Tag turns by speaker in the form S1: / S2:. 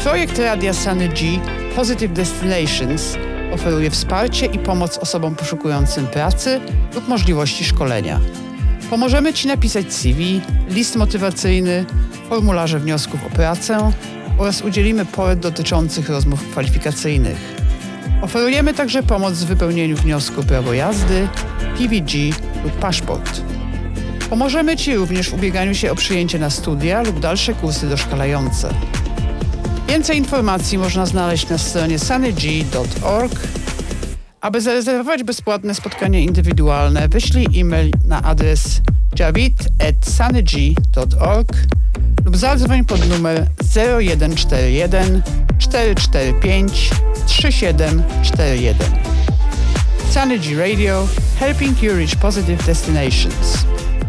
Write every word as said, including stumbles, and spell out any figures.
S1: Projekt Radia Sunny G Positive Destinations oferuje wsparcie i pomoc osobom poszukującym pracy lub możliwości szkolenia. Pomożemy Ci napisać C V, list motywacyjny, formularze wniosków o pracę oraz udzielimy porad dotyczących rozmów kwalifikacyjnych. Oferujemy także pomoc w wypełnieniu wniosku prawo jazdy, P V G lub paszport. Pomożemy Ci również w ubieganiu się o przyjęcie na studia lub dalsze kursy doszkalające. Więcej informacji można znaleźć na stronie sunny g kropka org. Aby zarezerwować bezpłatne spotkanie indywidualne, wyślij e-mail na adres javid at sunny g kropka org lub zadzwoń pod numer zero jeden cztery jeden cztery cztery pięć trzy siedem cztery jeden. Sunny G Radio, helping you reach positive destinations.